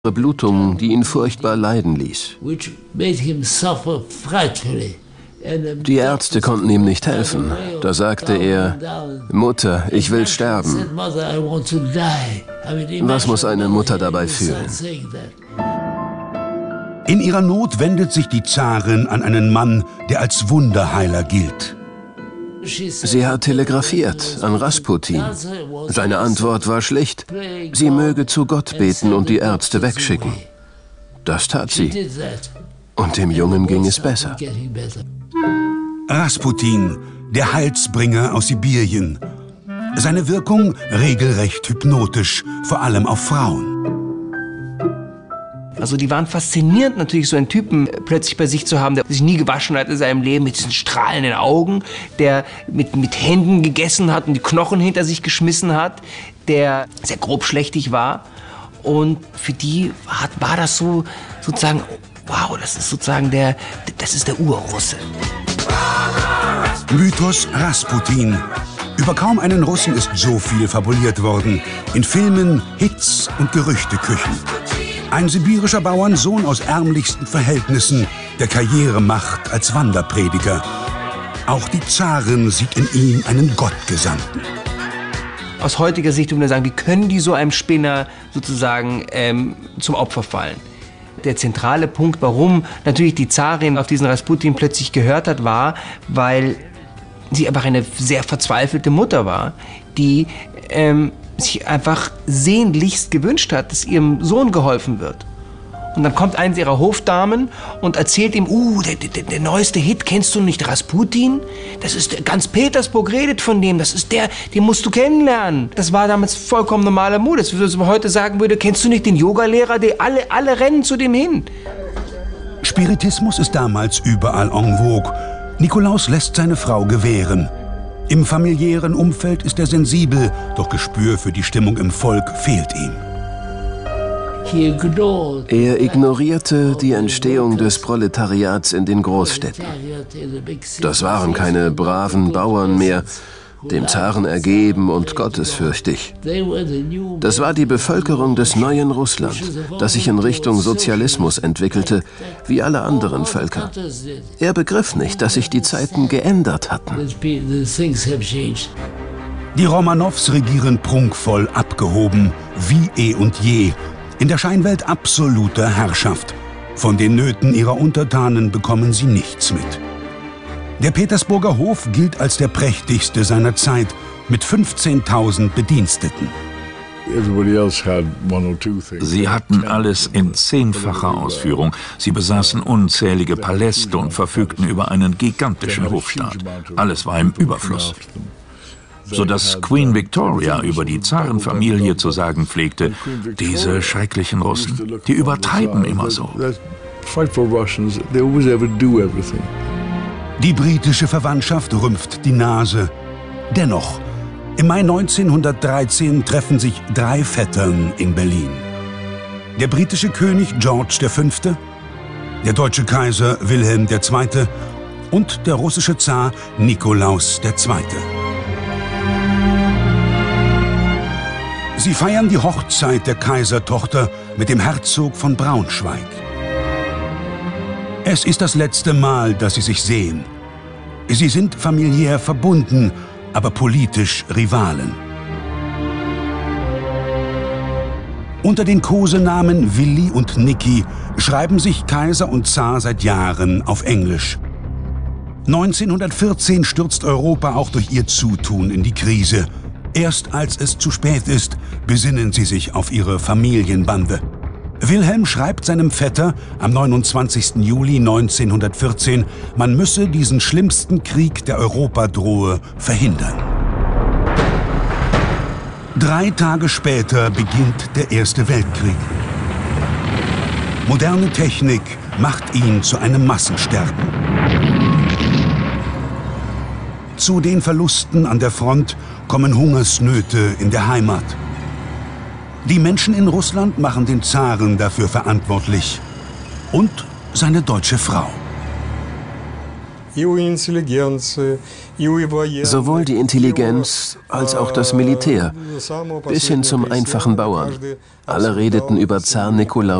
Blutung, die ihn furchtbar leiden ließ. Die Ärzte konnten ihm nicht helfen. Da sagte er: Mutter, ich will sterben. Was muss eine Mutter dabei fühlen? In ihrer Not wendet sich die Zarin an einen Mann, der als Wunderheiler gilt. Sie hat telegrafiert an Rasputin. Seine Antwort war schlicht: Sie möge zu Gott beten und die Ärzte wegschicken. Das tat sie. Und dem Jungen ging es besser. Rasputin, der Heilsbringer aus Sibirien. Seine Wirkung regelrecht hypnotisch, vor allem auf Frauen. Also die waren faszinierend, natürlich so einen Typen plötzlich bei sich zu haben, der sich nie gewaschen hat in seinem Leben, mit diesen strahlenden Augen, der mit Händen gegessen hat und die Knochen hinter sich geschmissen hat, der sehr grobschlächtig war. Und für die war das so sozusagen, wow, das ist sozusagen der Urrusse. Mythos Rasputin. Über kaum einen Russen ist so viel fabuliert worden. In Filmen, Hits und Gerüchteküchen. Ein sibirischer Bauernsohn aus ärmlichsten Verhältnissen, der Karriere macht als Wanderprediger. Auch die Zarin sieht in ihm einen Gottgesandten. Aus heutiger Sicht würde man sagen, wie können die so einem Spinner sozusagen zum Opfer fallen? Der zentrale Punkt, warum natürlich die Zarin auf diesen Rasputin plötzlich gehört hat, war, weil sie einfach eine sehr verzweifelte Mutter war, die sich einfach sehnlichst gewünscht hat, dass ihrem Sohn geholfen wird. Und dann kommt eins ihrer Hofdamen und erzählt ihm: der neueste Hit, kennst du nicht Rasputin? Das ist ganz Petersburg redet von dem, das ist den musst du kennenlernen. Das war damals vollkommen normaler Mode. Das würde man heute sagen würde: kennst du nicht den Yogalehrer? Alle rennen zu dem hin. Spiritismus ist damals überall en vogue. Nikolaus lässt seine Frau gewähren. Im familiären Umfeld ist er sensibel, doch Gespür für die Stimmung im Volk fehlt ihm. Er ignorierte die Entstehung des Proletariats in den Großstädten. Das waren keine braven Bauern mehr, dem Zaren ergeben und gottesfürchtig. Das war die Bevölkerung des neuen Russland, das sich in Richtung Sozialismus entwickelte, wie alle anderen Völker. Er begriff nicht, dass sich die Zeiten geändert hatten. Die Romanows regieren prunkvoll abgehoben, wie eh und je, in der Scheinwelt absoluter Herrschaft. Von den Nöten ihrer Untertanen bekommen sie nichts mit. Der Petersburger Hof gilt als der prächtigste seiner Zeit, mit 15.000 Bediensteten. Sie hatten alles in 10-facher Ausführung. Sie besaßen unzählige Paläste und verfügten über einen gigantischen Hofstaat. Alles war im Überfluss. Sodass Queen Victoria über die Zarenfamilie zu sagen pflegte: diese schrecklichen Russen, die übertreiben immer so. Die britische Verwandtschaft rümpft die Nase. Dennoch, im Mai 1913 treffen sich 3 Vettern in Berlin. Der britische König George V., der deutsche Kaiser Wilhelm II. Und der russische Zar Nikolaus II. Sie feiern die Hochzeit der Kaisertochter mit dem Herzog von Braunschweig. Es ist das letzte Mal, dass sie sich sehen. Sie sind familiär verbunden, aber politisch Rivalen. Unter den Kosenamen Willi und Niki schreiben sich Kaiser und Zar seit Jahren auf Englisch. 1914 stürzt Europa auch durch ihr Zutun in die Krise. Erst als es zu spät ist, besinnen sie sich auf ihre Familienbande. Wilhelm schreibt seinem Vetter am 29. Juli 1914, man müsse diesen schlimmsten Krieg, der Europa drohe, verhindern. 3 Tage später beginnt der Erste Weltkrieg. Moderne Technik macht ihn zu einem Massensterben. Zu den Verlusten an der Front kommen Hungersnöte in der Heimat. Die Menschen in Russland machen den Zaren dafür verantwortlich. Und seine deutsche Frau. Sowohl die Intelligenz als auch das Militär, bis hin zum einfachen Bauern. Alle redeten über Zar Nikolaus